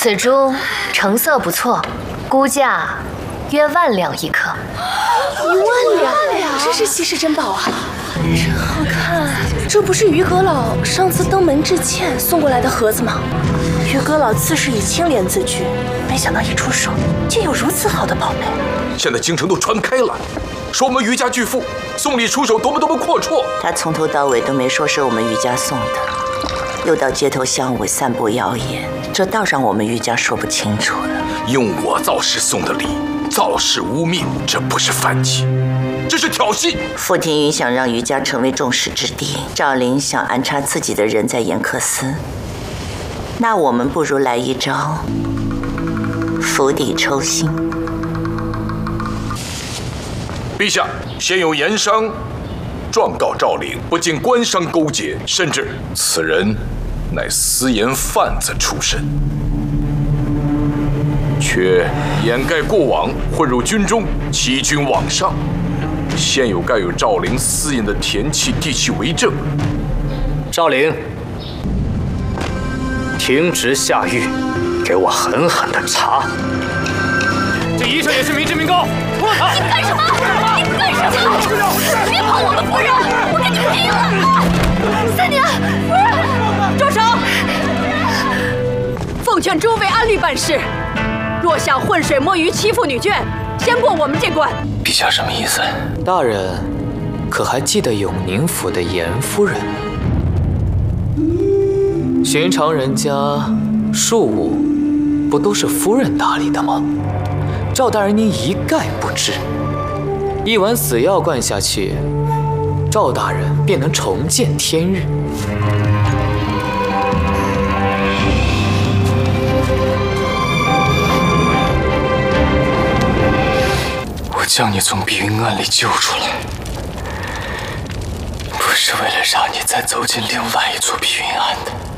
此珠成色不错，估价约10000两一颗。 1万两，这是稀世珍宝啊！真好看，这不是于阁老上次登门致歉送过来的盒子吗？于阁老自是以清廉自居，没想到一出手竟有如此好的宝贝。 现在京城都传开了，说我们于家巨富，送礼出手多么阔绰。 他从头到尾都没说是我们于家送的，又到街头巷尾散播谣言，这倒让我们于家说不清楚了。 用我造氏送的礼，造势污蔑，这不是反击，这是挑衅。 傅庭云想让于家成为众矢之的，赵灵想安插自己的人在严克司，那我们不如来一招釜底抽薪。 陛下，现有盐商状告赵灵不仅官商勾结，甚至此人乃私盐贩子出身，却掩盖过往，混入军中，欺君罔上。现有盖有赵灵私盐的田契、地契为证。 赵灵，停职下狱，给我狠狠的查！这医生也是民脂民膏，除了他！ 你干什么？你干什么？别碰我们夫人！我跟你拼了！三娘，夫人，住手！奉劝诸位按律办事，若想浑水摸鱼欺负女眷，先过我们这关。 陛下什么意思？大人可还记得永宁府的严夫人？寻常人家庶务不都是夫人打理的吗？赵大人您一概不知，一碗死药灌下去，赵大人便能重见天日。我将你从碧云庵里救出来，不是为了让你再走进另外一座碧云庵的。